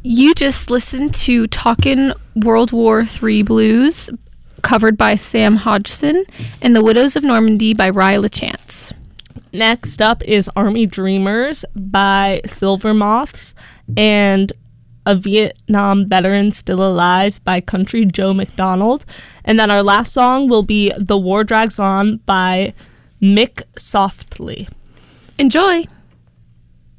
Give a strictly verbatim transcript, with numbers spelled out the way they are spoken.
You just listened to Talkin' World War Three Blues, covered by Sam Hodgson, and The Widows of Normandy by Rye LaChance. Next up is Army Dreamers by Silver Moths, and A Vietnam Veteran Still Alive by Country Joe McDonald. And then our last song will be The War Drags On by Mick Softly. Enjoy!